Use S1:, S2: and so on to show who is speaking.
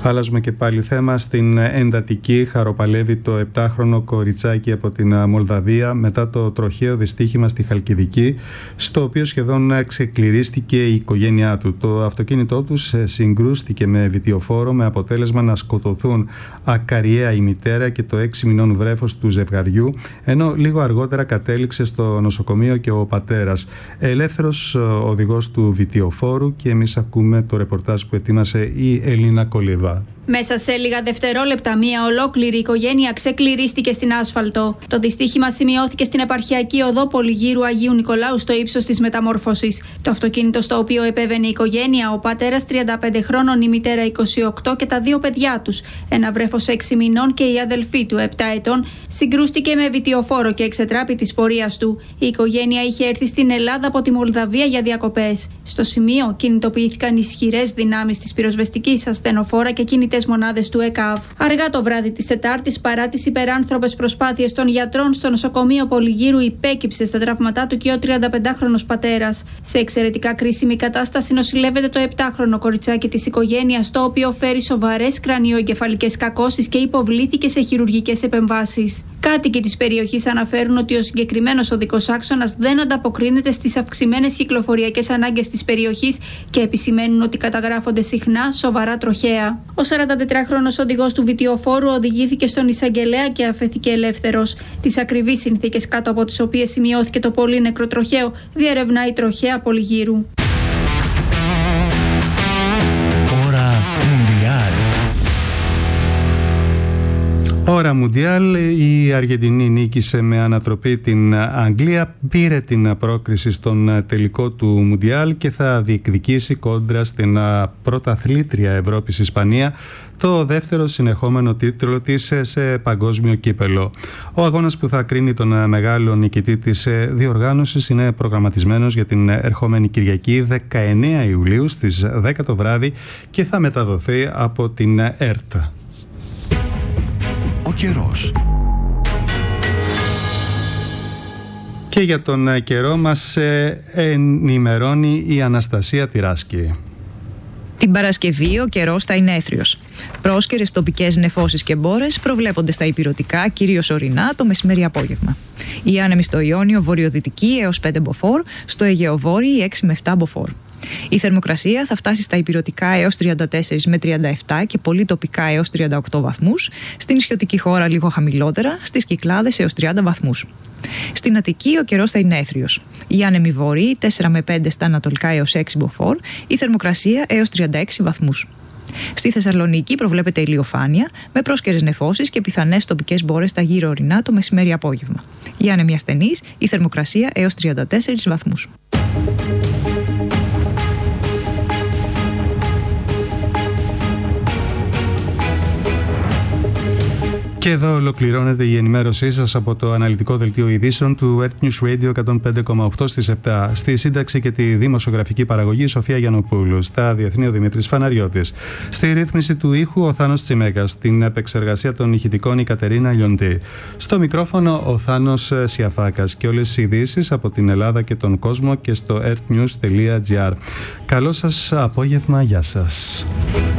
S1: Αλλάζουμε και πάλι θέμα. Στην εντατική χαροπαλεύει το 7χρονο κοριτσάκι από την Μολδαβία μετά το τροχαίο δυστύχημα στη Χαλκιδική, στο οποίο σχεδόν ξεκληρίστηκε η οικογένειά του. Το αυτοκίνητό τους συγκρούστηκε με βιτιοφόρο, με αποτέλεσμα να σκοτωθούν ακαριέα η μητέρα και το 6 μηνών βρέφος του ζευγαριού, ενώ λίγο αργότερα κατέληξε στο νοσοκομείο και ο πατέρας. Ελεύθερος οδηγός του βιτιοφόρου, και εμείς ακούμε το ρεπορτάζ που ετοίμασε η Ελίνα Κολίβα.
S2: Μέσα σε λίγα δευτερόλεπτα, μία ολόκληρη οικογένεια ξεκληρίστηκε στην άσφαλτο. Το δυστύχημα σημειώθηκε στην επαρχιακή οδό Πολυγύρου Αγίου Νικολάου, στο ύψος της Μεταμόρφωσης. Το αυτοκίνητο στο οποίο επέβαινε η οικογένεια, ο πατέρας 35 χρόνων, η μητέρα 28 και τα δύο παιδιά τους, ένα βρέφος 6 μηνών και η αδελφή του 7 ετών, συγκρούστηκε με βιτιοφόρο και εξετράπη της πορείας του. Η οικογένεια είχε έρθει στην Ελλάδα από τη Μολδαβία για διακοπές. Στο σημείο κινητοποιήθηκαν ισχυρές δυνάμεις της πυροσβεστικής, ασθενοφόρα και κινητές μονάδες του ΕΚΑΒ. Αργά το βράδυ της Τετάρτης, παρά τις υπεράνθρωπες προσπάθειες των γιατρών, στο νοσοκομείο Πολυγύρου υπέκυψε στα τραύματά του και ο 35χρονος πατέρας. Σε εξαιρετικά κρίσιμη κατάσταση νοσηλεύεται το 7χρονο κοριτσάκι της οικογένειας, το οποίο φέρει σοβαρές κρανιοεγκεφαλικές κακώσεις και υποβλήθηκε σε χειρουργικές επεμβάσεις. Κάτοικοι της περιοχής αναφέρουν ότι ο συγκεκριμένος οδικός άξονας δεν ανταποκρίνεται στις αυξημένες κυκλοφοριακές ανάγκες της περιοχής και επισημαίνουν ότι καταγράφονται συχνά σοβαρά τροχαία. Ο 44χρονος οδηγός του βιτιοφόρου οδηγήθηκε στον εισαγγελέα και αφέθηκε ελεύθερος. Τις ακριβείς συνθήκες κάτω από τις οποίες σημειώθηκε το πολύ νεκρό τροχαίο διερευνά η τροχαία Πολυγύρου.
S1: Ώρα Μουντιάλ, η Αργεντινή νίκησε με ανατροπή την Αγγλία, πήρε την πρόκριση στον τελικό του Μουντιάλ και θα διεκδικήσει κόντρα στην πρωταθλήτρια Ευρώπης Ισπανία το δεύτερο συνεχόμενο τίτλο της σε παγκόσμιο κύπελο. Ο αγώνας που θα κρίνει τον μεγάλο νικητή της διοργάνωσης είναι προγραμματισμένος για την ερχόμενη Κυριακή 19 Ιουλίου στις 10 το βράδυ και θα μεταδοθεί από την ΕΡΤ.
S3: Ο καιρός.
S1: Και για τον καιρό μας ενημερώνει η Αναστασία Τυράσκη.
S4: Την Παρασκευή ο καιρός θα είναι έθριος. Πρόσκαιρες τοπικές νεφώσεις και μπόρες προβλέπονται στα ηπειρωτικά, κυρίως ορεινά, το μεσημέρι-απόγευμα. Οι άνεμοι στο Ιόνιο βορειοδυτική έως 5 μποφόρ, στο Αιγαιοβόρειο 6 με 7 μποφόρ. Η θερμοκρασία θα φτάσει στα ηπειρωτικά έως 34 με 37 και πολύ τοπικά έως 38 βαθμούς, στην νησιωτική χώρα λίγο χαμηλότερα, στις Κυκλάδες έως 30 βαθμούς. Στην Αττική ο καιρός θα είναι έθριος. Οι άνεμοι βορείοι 4 με 5 στα ανατολικά έως 6 μποφόρ, η θερμοκρασία έως 36 βαθμούς. Στη Θεσσαλονίκη προβλέπεται ηλιοφάνεια με πρόσκαιρες νεφώσεις και πιθανές τοπικές μπόρες στα γύρω ορεινά το μεσημέρι-απόγευμα. Οι άνεμοι ασθενείς, η θερμοκρασία έως 34 βαθμούς.
S1: Και εδώ ολοκληρώνεται η ενημέρωσή σας από το αναλυτικό δελτίο ειδήσεων του Earth News Radio 105,8 στις 7. Στη σύνταξη και τη δημοσιογραφική παραγωγή Σοφία Γιαννοπούλου. Στα διεθνή ο Δημήτρης Φαναριώτης. Στη ρύθμιση του ήχου ο Θάνος Τσιμέκας. Στην επεξεργασία των ηχητικών η Κατερίνα Λιοντή. Στο μικρόφωνο ο Θάνος Σιαφάκας. Και όλες οι ειδήσεις από την Ελλάδα και τον κόσμο και στο earthnews.gr. Καλό σας απόγευμα, γεια σας.